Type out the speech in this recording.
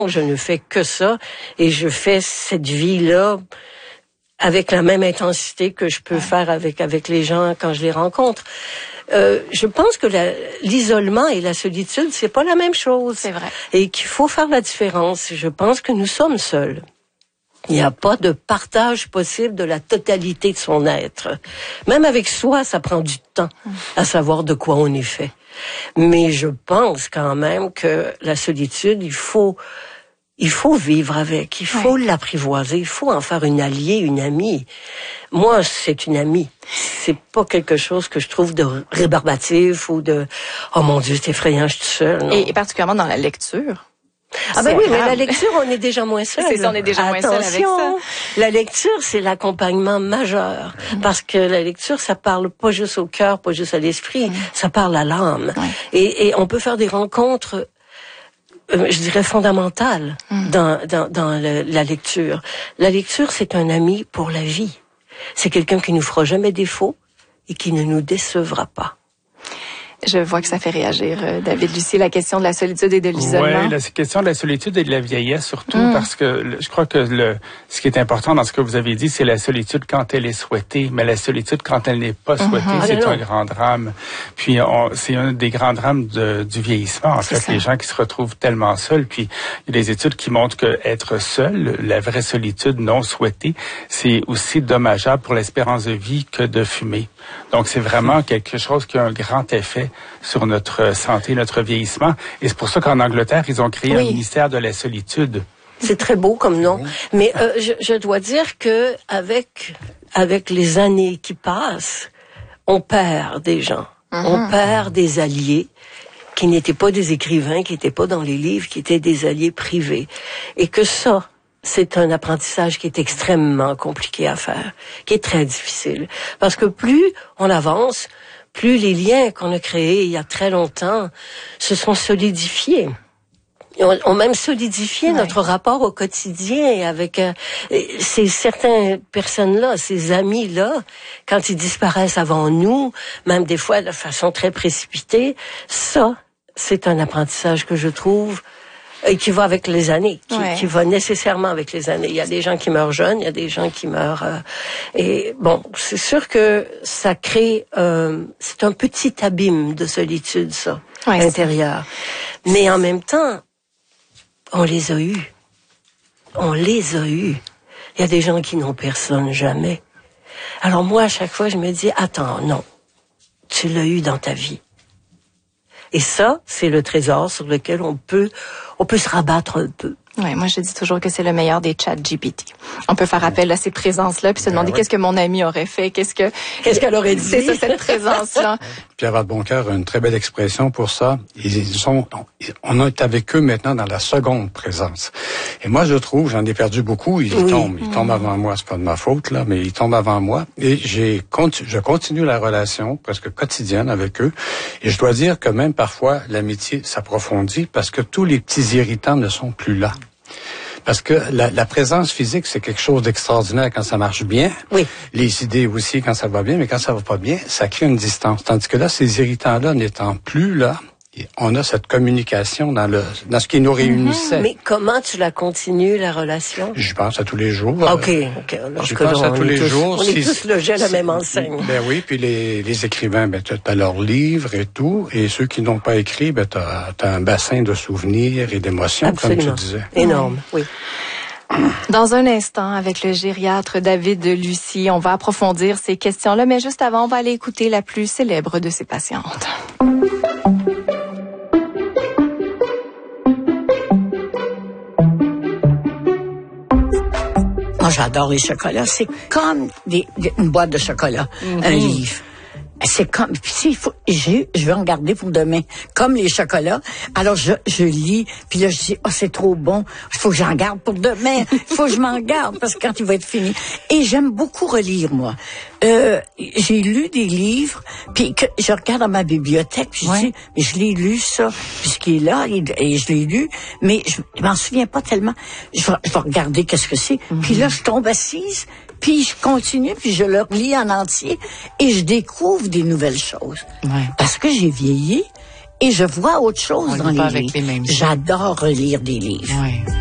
Je ne fais que ça et je fais cette vie-là avec la même intensité que je peux faire avec les gens quand je les rencontre. Je pense que l'isolement et la solitude, c'est pas la même chose. C'est vrai. Et qu'il faut faire la différence. Je pense que nous sommes seuls. Il n'y a pas de partage possible de la totalité de son être. Même avec soi, ça prend du temps à savoir de quoi on est fait. Mais je pense quand même que la solitude, il faut vivre avec, il faut l'apprivoiser, il faut en faire une alliée, une amie. Moi, c'est une amie. C'est pas quelque chose que je trouve de rébarbatif ou de « Oh mon Dieu, c'est effrayant, je suis toute seule ». Et particulièrement dans la lecture. Ah ben oui, mais la lecture, on est déjà moins seul. C'est ça, on est déjà moins seul avec ça. La lecture, c'est l'accompagnement majeur. Parce que la lecture, ça parle pas juste au cœur, pas juste à l'esprit, ça parle à l'âme. Et on peut faire des rencontres, je dirais, fondamentales dans la lecture. La lecture, c'est un ami pour la vie. C'est quelqu'un qui nous fera jamais défaut et qui ne nous décevra pas. Je vois que ça fait réagir, David Lucie, la question de la solitude et de l'isolement. Oui, la question de la solitude et de la vieillesse surtout, parce que je crois que ce qui est important dans ce que vous avez dit, c'est la solitude quand elle est souhaitée, mais la solitude quand elle n'est pas souhaitée, c'est un grand drame. Puis c'est un des grands drames du vieillissement. En fait, les gens qui se retrouvent tellement seuls, puis il y a des études qui montrent que être seul, la vraie solitude non souhaitée, c'est aussi dommageable pour l'espérance de vie que de fumer. Donc c'est vraiment quelque chose qui a un grand effet sur notre santé, notre vieillissement. Et c'est pour ça qu'en Angleterre, ils ont créé un ministère de la solitude. C'est très beau comme nom. Mais je dois dire que avec les années qui passent, on perd des gens. On perd des alliés qui n'étaient pas des écrivains, qui n'étaient pas dans les livres, qui étaient des alliés privés. Et que ça, c'est un apprentissage qui est extrêmement compliqué à faire, qui est très difficile. Parce que plus on avance, plus les liens qu'on a créés il y a très longtemps se sont solidifiés. On même solidifié notre rapport au quotidien avec ces certaines personnes-là, ces amis-là, quand ils disparaissent avant nous, même des fois de façon très précipitée. Ça, c'est un apprentissage que je trouve qui va avec les années, qui va nécessairement avec les années. Il y a des gens qui meurent jeunes, il y a des gens qui meurent... et bon, c'est sûr que ça crée... c'est un petit abîme de solitude, ça, intérieur. Mais en même temps, on les a eus. On les a eus. Il y a des gens qui n'ont personne jamais. Alors moi, à chaque fois, je me dis, attends, non, tu l'as eu dans ta vie. Et ça, c'est le trésor sur lequel on peut se rabattre un peu. Ouais, moi je dis toujours que c'est le meilleur des chats GPT. On peut faire appel à ces présences-là puis se demander qu'est-ce que mon amie aurait fait, qu'est-ce qu'elle aurait dit. C'est ça, cette présence-là. Pierre Vadeboncoeur a une très belle expression pour ça. On est avec eux maintenant dans la seconde présence. Et moi je trouve, j'en ai perdu beaucoup. Ils tombent avant moi, c'est pas de ma faute là, mais ils tombent avant moi. Et je continue la relation presque quotidienne avec eux. Et je dois dire que même parfois l'amitié s'approfondit parce que tous les petits irritants ne sont plus là. Parce que la présence physique, c'est quelque chose d'extraordinaire quand ça marche bien. Oui. Les idées aussi quand ça va bien, mais quand ça va pas bien, ça crée une distance. Tandis que là, ces irritants-là n'étant plus là, on a cette communication dans ce qui nous réunissait. Mais comment tu la continues, la relation? J'y pense à tous les jours. OK. J'y pense à tous les jours. On est tous logés à la même enseigne. Ben oui, puis les écrivains, t'as leurs livres et tout, et ceux qui n'ont pas écrit, t'as un bassin de souvenirs et d'émotions, absolument, comme tu disais. Énorme, oui. Dans un instant, avec le gériatre David Lucie, on va approfondir ces questions-là, mais juste avant, on va aller écouter la plus célèbre de ses patientes. Moi, j'adore les chocolats. C'est comme une boîte de chocolat, un livre. C'est comme, puis je vais en garder pour demain. Comme les chocolats. Alors, je lis, puis là, je dis, c'est trop bon. Il faut que j'en garde pour demain. Il faut que je m'en garde, parce que quand il va être fini. Et j'aime beaucoup relire, moi. J'ai lu des livres, puis que je regarde dans ma bibliothèque, puis je dis, mais je l'ai lu, ça, puisqu'il est là, et je l'ai lu, mais je m'en souviens pas tellement. Je vais regarder qu'est-ce que c'est. Puis là, je tombe assise, puis je continue, puis je le relis en entier, et je découvre des nouvelles choses. Parce que j'ai vieilli, et je vois autre chose On dans lit pas les avec livres. les mêmes yeux. J'adore relire des livres. Ouais.